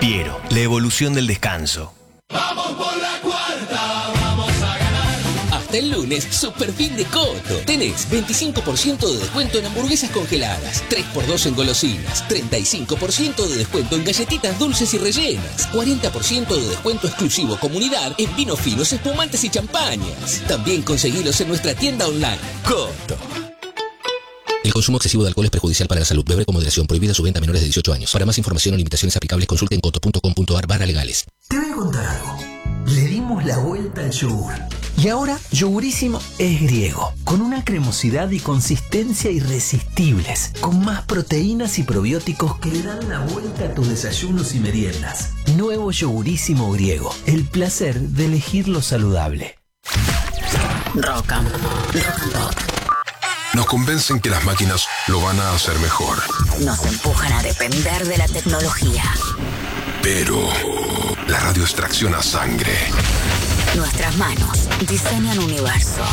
Piero, la evolución del descanso. Vamos por la cuarta, vamos a ganar. Hasta el lunes, super fin de Coto. Tenés 25% de descuento en hamburguesas congeladas, 3x2 en golosinas, 35% de descuento en galletitas dulces y rellenas, 40% de descuento exclusivo comunidad en vinos finos, espumantes y champañas. También conseguilos en nuestra tienda online. Coto. El consumo excesivo de alcohol es perjudicial para la salud. Beber con moderación. Prohibida su venta a menores de 18 años. Para más información o limitaciones aplicables, consulte en coto.com.ar/legales. Te voy a contar algo. Le dimos la vuelta al yogur. Y ahora, Yogurísimo es griego. Con una cremosidad y consistencia irresistibles. Con más proteínas y probióticos que le dan la vuelta a tus desayunos y meriendas. Nuevo Yogurísimo griego. El placer de elegir lo saludable. Rock and Pop. Nos convencen que las máquinas lo van a hacer mejor. Nos empujan a depender de la tecnología. Pero la radio extracciona sangre. Nuestras manos diseñan universos.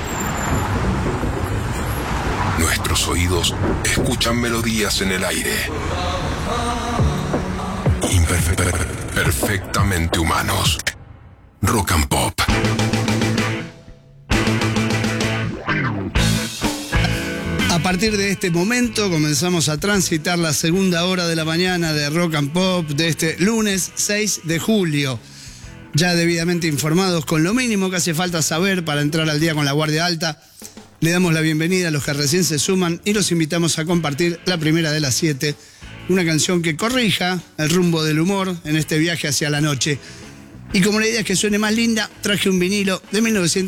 Nuestros oídos escuchan melodías en el aire. Perfectamente humanos. Rock and Pop. A partir de este momento comenzamos a transitar la segunda hora de la mañana de Rock and Pop de este lunes 6 de julio. Ya debidamente informados con lo mínimo que hace falta saber para entrar al día con la guardia alta, le damos la bienvenida a los que recién se suman y los invitamos a compartir la primera de las 7, una canción que corrija el rumbo del humor en este viaje hacia la noche. Y como la idea es que suene más linda, traje un vinilo de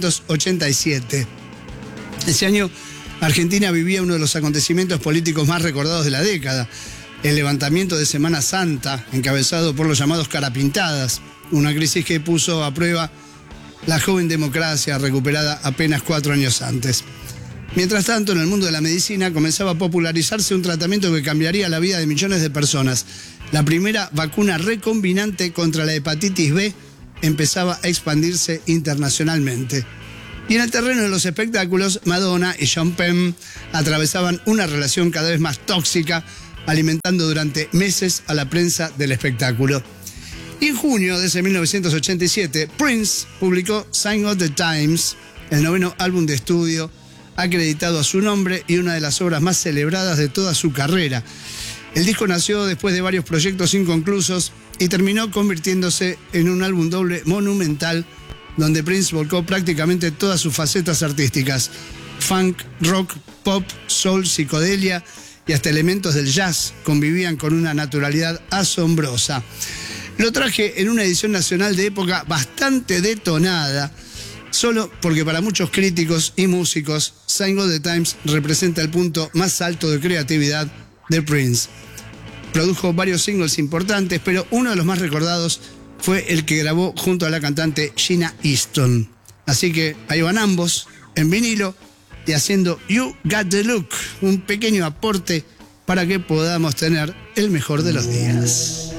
1987. Ese año Argentina vivía uno de los acontecimientos políticos más recordados de la década, el levantamiento de Semana Santa, encabezado por los llamados carapintadas, una crisis que puso a prueba la joven democracia recuperada apenas 4 años antes. Mientras tanto, en el mundo de la medicina comenzaba a popularizarse un tratamiento que cambiaría la vida de millones de personas. La primera vacuna recombinante contra la hepatitis B empezaba a expandirse internacionalmente. Y en el terreno de los espectáculos, Madonna y Sean Penn atravesaban una relación cada vez más tóxica, alimentando durante meses a la prensa del espectáculo. Y en junio de ese 1987, Prince publicó Sign of the Times, el 9º álbum de estudio, acreditado a su nombre y una de las obras más celebradas de toda su carrera. El disco nació después de varios proyectos inconclusos y terminó convirtiéndose en un álbum doble monumental donde Prince volcó prácticamente todas sus facetas artísticas: funk, rock, pop, soul, psicodelia y hasta elementos del jazz convivían con una naturalidad asombrosa. Lo traje en una edición nacional de época bastante detonada, solo porque para muchos críticos y músicos, Sign of the Times representa el punto más alto de creatividad de Prince. Produjo varios singles importantes, pero uno de los más recordados fue el que grabó junto a la cantante Gina Easton. Así que ahí van ambos, en vinilo y haciendo You Got the Look, un pequeño aporte para que podamos tener el mejor de los días.